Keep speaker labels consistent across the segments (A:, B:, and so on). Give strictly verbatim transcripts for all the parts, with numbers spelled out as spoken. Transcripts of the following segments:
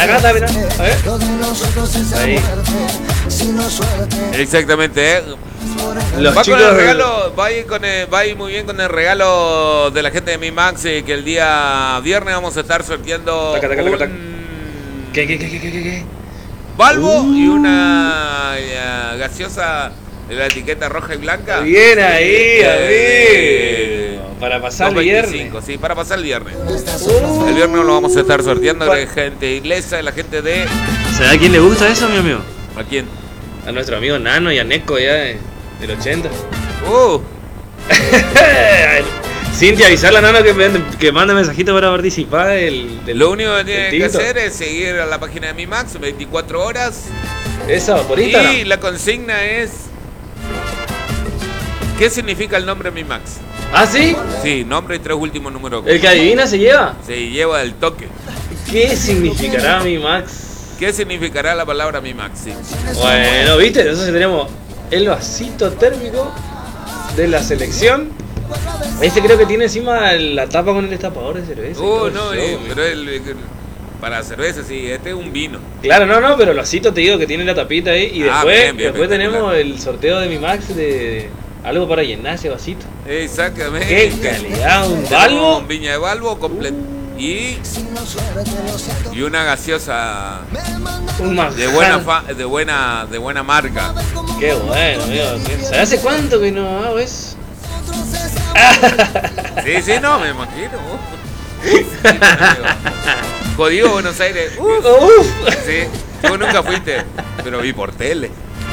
A: acá está, mira. A ver. Ahí.
B: Exactamente, ¿eh?
A: Los
B: va
A: chicos
B: con el regalo, va a, ir con el, va a ir muy bien con el regalo de la gente de Mi Max, eh, que el día viernes vamos a estar sorteando
A: taca, taca, taca, taca.
B: un
A: ¿Qué, qué, qué, qué, qué, qué?
B: Balbo
A: uh.
B: y una uh, gaseosa de la etiqueta roja y blanca.
A: Bien ahí,
B: eh,
A: amigo. Para pasar el viernes.
B: Sí, para pasar el viernes.
A: Uh.
B: El viernes lo vamos a estar sorteando de gente inglesa, de la gente de...
A: ¿Sabes a quién le gusta eso, mi amigo?
B: ¿A quién?
A: A nuestro amigo Nano y a Neko ya de, del ochenta.
B: Uh.
A: Cintia, avisarle a Nano que, me, que mande mensajito para participar del, del
B: Lo único que tiene que
A: tinto.
B: hacer es seguir a la página de Mi Max veinticuatro horas.
A: Eso, por Instagram.
B: Y la consigna es... ¿qué significa el nombre Mi Max?
A: ¿Ah, sí?
B: Sí, nombre y tres últimos números.
A: ¿El que adivina se lleva?
B: Se lleva el toque.
A: ¿Qué significará Mi Max?
B: ¿Qué significará la palabra Mi Max? Sí.
A: Bueno, ¿viste? Entonces tenemos el vasito térmico de la selección. Este creo que tiene encima la tapa con el destapador de cerveza.
B: Uh, no, eh, pero el, el, para cerveza, sí, este es un vino.
A: Claro, no, no, pero el vasito te digo que tiene la tapita ahí. Y
B: Ah,
A: después,
B: bien, bien,
A: después tenemos
B: espectacular.
A: el sorteo de Mi Max de algo para llenar ese vasito.
B: Exactamente.
A: ¡Qué calidad! Un
B: Tenemos
A: Balbo.
B: un viña de Balbo completo. Y, y una gaseosa
A: Un manjar.
B: de buena fa, de buena de buena marca.
A: Qué bueno, amigo. ¿Sabes hace cuánto que no hago eso?
B: Sí, sí, no, me imagino. Uf, sí, amigo. Jodido Buenos Aires. Uf.
A: Uf.
B: Sí, tú nunca fuiste, pero vi por tele.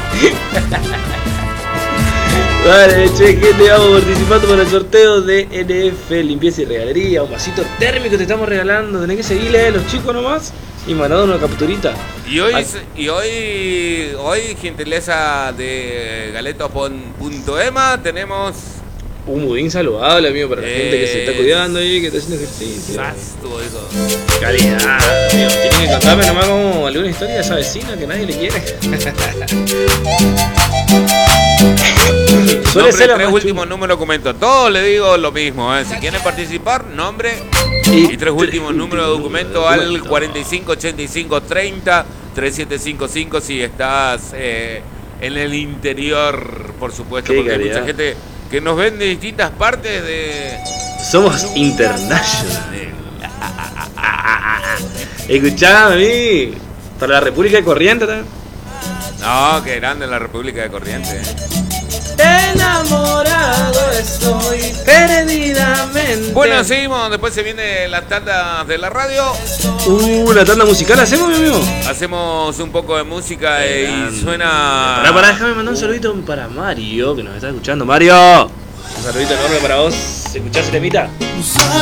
A: Vale, che, gente, vamos participando por el sorteo de N F Limpieza y Regalería. Un vasito térmico te estamos regalando. Tenés que seguirle a los chicos nomás y mandar una capturita.
B: Y hoy,
A: Ay.
B: y hoy, hoy, gentileza de galetos.ema, tenemos
A: Un budín saludable, amigo, para la
B: Eh,
A: gente que se está cuidando ahí, que está haciendo ejercicio.
B: Sasto, eso.
A: Calidad, amigo. Tienen que contarme nomás como alguna historia de esa vecina que nadie le quiere. Suele
B: Nombre,
A: ser la
B: tres
A: más
B: últimos
A: chula.
B: números, documento. Todos le digo lo mismo, ¿eh? Si quieren participar, nombre
A: Y
B: y, tres últimos números de documento al
A: documento.
B: cuarenta y cinco ochenta y cinco treinta treinta y siete cincuenta y cinco si estás eh, en el interior, por supuesto,
A: Qué
B: porque hay
A: calidad.
B: mucha gente que nos ven de distintas partes de...
A: Somos international. Escuchame a mí. Para la República de Corrientes también.
B: No, qué grande la República de Corrientes.
A: Enamorado estoy perdidamente.
B: Bueno, seguimos, después se viene las tandas de la radio.
A: Uh, la tanda musical hacemos, mi amigo.
B: Hacemos un poco de música eh, y suena...
A: Pará, pará, déjame mandar un saludito para Mario, que nos está escuchando. Mario, un saludito enorme para vos. ¿Escuchás el temita?